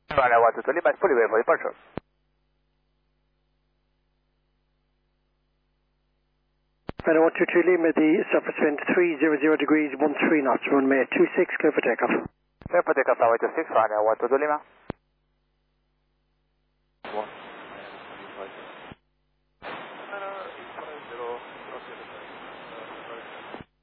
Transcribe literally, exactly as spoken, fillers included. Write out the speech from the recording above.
Ryanair one two two Lima is fully ready for departure. Ryanair one two two Lima, the surface wind three hundred degrees, one three knots, runway two six, clear for takeoff. Clear for takeoff, runway two six, Ryanair one two two Lima. One.